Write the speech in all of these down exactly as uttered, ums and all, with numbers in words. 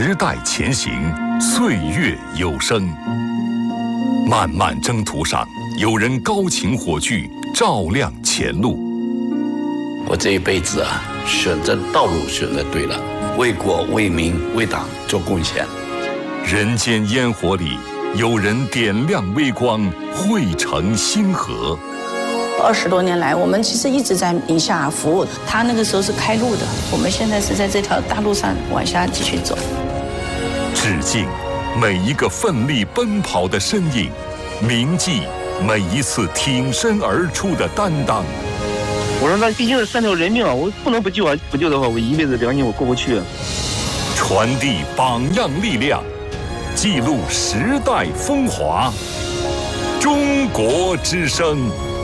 时代前行，岁月有声。漫漫征途上，有人高擎火炬，照亮前路。 我这一辈子啊，选择道路选择对了，为国为民为党做贡献。 人间烟火里，有人点亮微光，汇成星河。 二十多年来，我们其实一直在宁夏服务。他那个时候是开路的，我们现在是在这条大路上往下继续走。 致敬每一个奋力奔跑的身影，铭记每一次挺身而出的担当。 我说那毕竟是三条人命啊，我不能不救啊！不救的话，我一辈子良心我过不去。 传递榜样力量，记录时代风华。中国之声。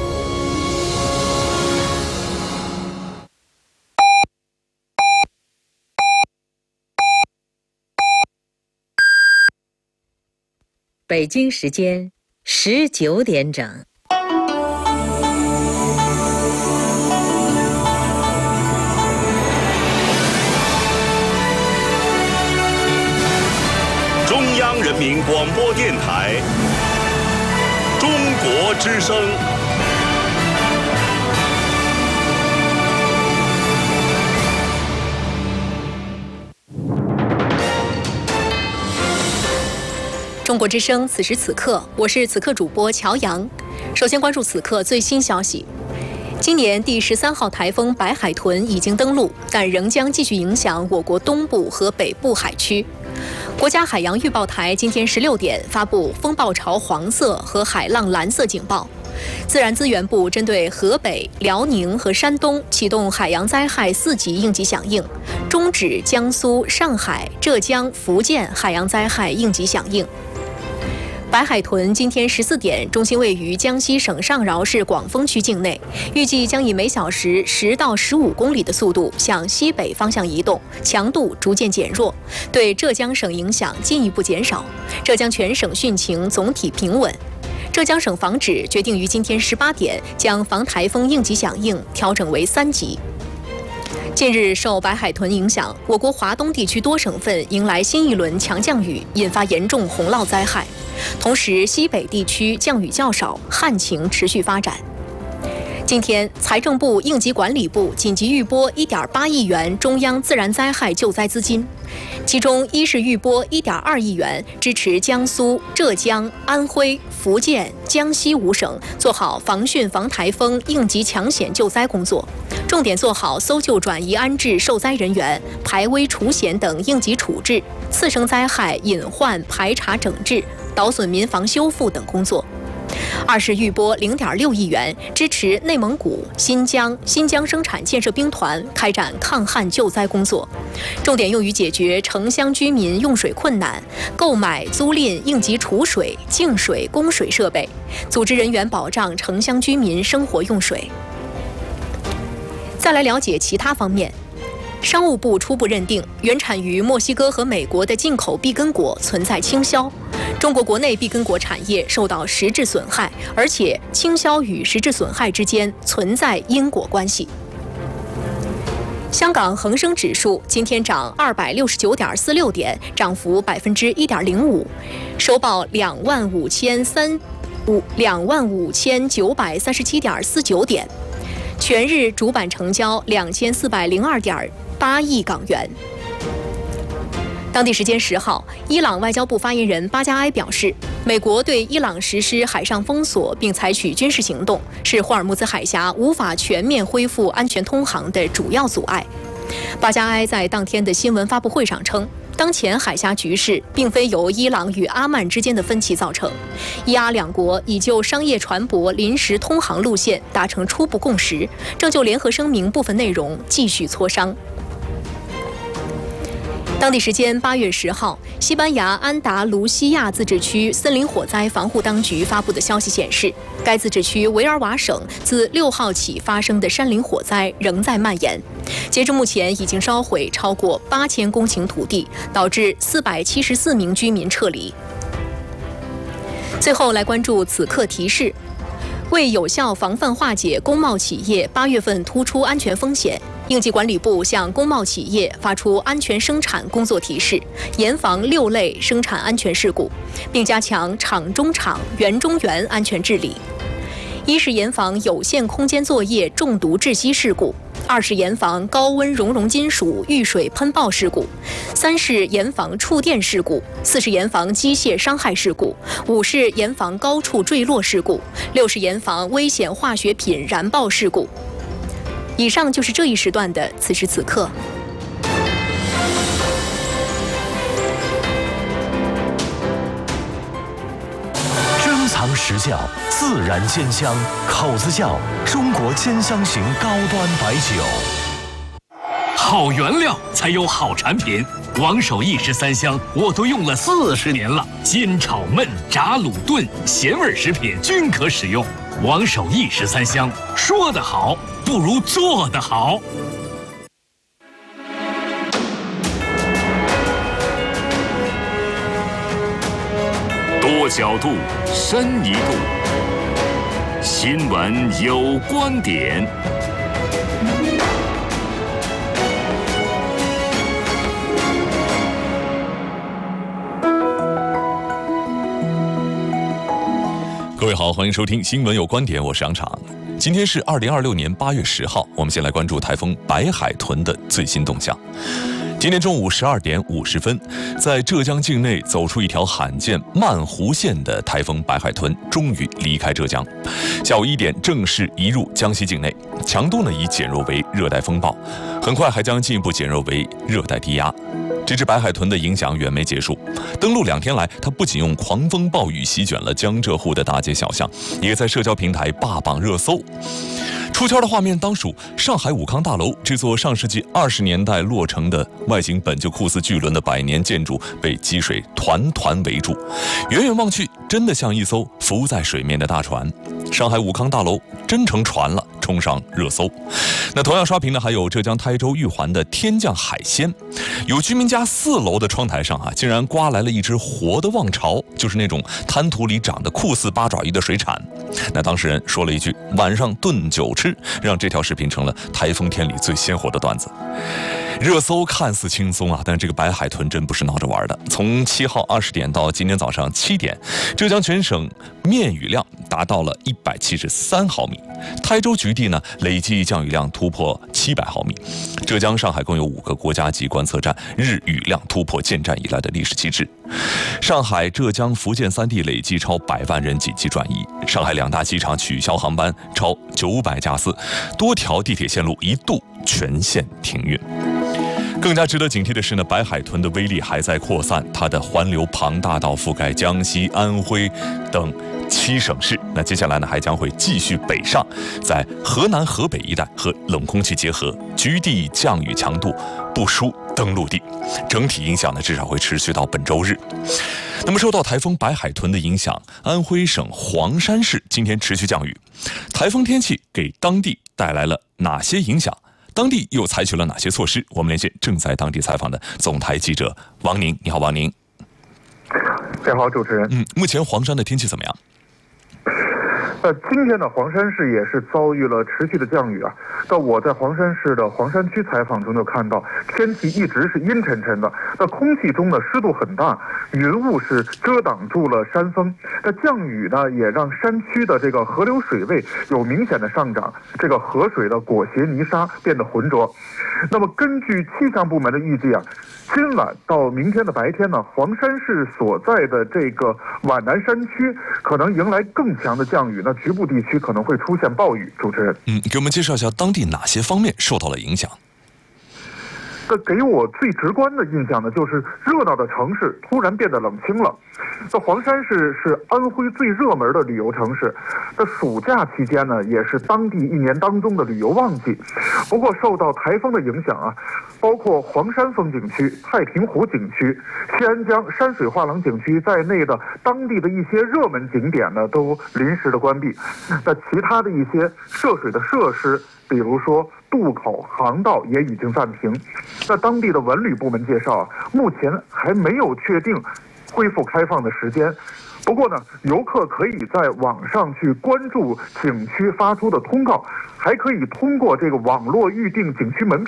北京时间十九点整。 中央人民广播电台，中国之声。 中国之声，此时此刻，我是此刻主播乔阳。首先关注此刻最新消息。今年第十三号台风白海豚已经登陆，但仍将继续影响我国东部和北部海区。国家海洋预报台今天十六点发布风暴潮黄色和海浪蓝色警报。自然资源部针对河北、辽宁和山东启动海洋灾害四级应急响应，终止江苏、上海、浙江、福建海洋灾害应急响应。白海豚今天十四点，中心位于江西省上饶市广丰区境内，预计将以每小时十到十五公里的速度向西北方向移动，强度逐渐减弱，对浙江省影响进一步减少。浙江全省汛情总体平稳。浙江省防指决定于今天十八点将防台风应急响应调整为三级。近日受白海豚影响，我国华东地区多省份迎来新一轮强降雨，引发严重洪涝灾害。同时，西北地区降雨较少，旱情持续发展。今天，财政部、应急管理部紧急预拨一点八亿元中央自然灾害救灾资金，其中一是预拨一点二亿元支持江苏、浙江、安徽、福建、江西五省做好防汛防台风应急抢险救灾工作，重点做好搜救转移安置受灾人员、排危除险等应急处置、次生灾害隐患排查整治、导损民房修复等工作。二是预拨零点六亿元支持内蒙古、新疆、新疆生产建设兵团开展抗旱救灾工作，重点用于解决城乡居民用水困难，购买租赁应急储水、净水供水设备，组织人员保障城乡居民生活用水。再来了解其他方面。商务部初步认定，原产于墨西哥和美国的进口碧根果存在倾销，中国国内碧根果产业受到实质损害，而且倾销与实质损害之间存在因果关系。香港恒生指数今天涨二百六十九点四六点，涨幅百分之一点零五，收报两万五千三五两万五千九百三十七点四九点，全日主板成交两千四百零二点八亿港元。当地时间十号，伊朗外交部发言人巴加埃表示，美国对伊朗实施海上封锁并采取军事行动，是霍尔木兹海峡无法全面恢复安全通航的主要阻碍。巴加埃在当天的新闻发布会上称，当前海峡局势并非由伊朗与阿曼之间的分歧造成，伊阿两国已就商业船舶临时通航路线达成初步共识，正就联合声明部分内容继续磋商。当地时间八月十号，西班牙安达卢西亚自治区森林火灾防护当局发布的消息显示，该自治区维尔瓦省自六号起发生的山林火灾仍在蔓延，截至目前已经烧毁超过八千公顷土地，导致四百七十四名居民撤离。最后来关注此刻提示，为有效防范化解工贸企业八月份突出安全风险， 应急管理部向工贸企业发出安全生产工作提示，严防六类生产安全事故，并加强厂中厂、园中园安全治理。一是严防有限空间作业中毒窒息事故，二是严防高温熔融金属遇水喷爆事故，三是严防触电事故，四是严防机械伤害事故，五是严防高处坠落事故，六是严防危险化学品燃爆事故。以上就是这一时段的此时此刻。 珍藏实窖，自然鲜香，口子窖，中国兼香型高端白酒。 好原料才有好产品，王守义十三香我都用了四十年了，煎炒焖炸卤炖咸味食品均可使用。王守义十三香，说得好不如做得好。 多角度，深一度。新闻有观点。各位好，欢迎收听《新闻有观点》，我是杨昶。今天是二零二六年八月十号，我们先来关注台风白海豚的最新动向。今天中午十二点五十分，在浙江境内走出一条罕见漫弧线的台风白海豚，终于离开浙江。下午一点正式移入江西境内，强度呢已减弱为热带风暴，很快还将进一步减弱为热带低压。这只白海豚的影响远没结束，登陆两天来，它不仅用狂风暴雨席卷了江浙沪的大街小巷，也在社交平台霸榜热搜。出圈的画面当属上海武康大楼，这座上世纪二十年代落成的外形本就酷似巨轮的百年建筑被积水团团围住，远远望去真的像一艘浮在水面的大船。上海武康大楼真成船了，冲上热搜。那同样刷屏的还有浙江台州玉环的天降海鲜，有居民家四楼的窗台上啊，竟然刮来了一只活的望潮，就是那种滩涂里长得酷似八爪鱼的水产。那当事人说了一句晚上炖酒吃，让这条视频成了台风天里最鲜活的段子。热搜看似轻松啊，但是这个白海豚真不是闹着玩的。从七号二十点到今天早上七点，浙江全省面雨量达到了一百七十三毫米，台州局地呢累计降雨量突破七百毫米。浙江、上海共有五个国家级观测站日雨量突破建站以来的历史极致。上海、浙江、福建三地累计超百万人紧急转移，上海两大机场取消航班超九百架次，多条地铁线路一度全线停运。更加值得警惕的是呢，白海豚的威力还在扩散，它的环流庞大到覆盖江西、安徽等七省市。那接下来呢，还将会继续北上，在河南、河北一带和冷空气结合，局地降雨强度不输登陆地。整体影响呢，至少会持续到本周日。那么受到台风白海豚的影响，安徽省黄山市今天持续降雨。台风天气给当地带来了哪些影响？当地又采取了哪些措施？我们连线正在当地采访的总台记者王宁。你好，王宁。 你好，主持人。 嗯，目前黄山的天气怎么样？ 呃，今天呢，黄山市也是遭遇了持续的降雨啊。那我在黄山市的黄山区采访中就看到，天气一直是阴沉沉的，那空气中的湿度很大，云雾是遮挡住了山峰。那降雨呢，也让山区的这个河流水位有明显的上涨，这个河水的裹挟泥沙变得浑浊。那么根据气象部门的预计啊，今晚到明天的白天呢，黄山市所在的这个皖南山区可能迎来更强的降雨，那局部地区可能会出现暴雨。主持人， 嗯，给我们介绍一下当地哪些方面受到了影响？ 这给我最直观的印象呢，就是热闹的城市突然变得冷清了。这黄山市是安徽最热门的旅游城市，这暑假期间呢，也是当地一年当中的旅游旺季。不过受到台风的影响啊，包括黄山风景区、太平湖景区、西安江山水画廊景区在内的当地的一些热门景点呢，都临时的关闭。那其他的一些涉水的设施，比如说渡口、航道也已经暂停。那当地的文旅部门介绍啊，目前还没有确定恢复开放的时间。 不过呢，游客可以在网上去关注景区发出的通告，还可以通过这个网络预订景区门票。